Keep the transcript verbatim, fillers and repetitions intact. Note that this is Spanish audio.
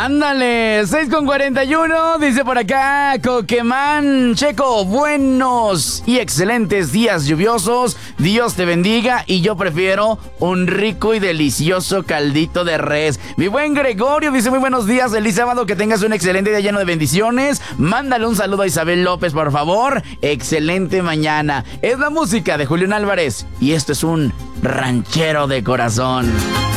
Ándale, seis con cuarenta y uno, dice por acá Coquemán. Checo, buenos y excelentes días lluviosos. Dios te bendiga y yo prefiero un rico y delicioso caldito de res. Mi buen Gregorio dice muy buenos días, feliz sábado, que tengas un excelente día lleno de bendiciones. Mándale un saludo a Isabel López, por favor. Excelente mañana. Es la música de Julián Álvarez y esto es un ranchero de corazón.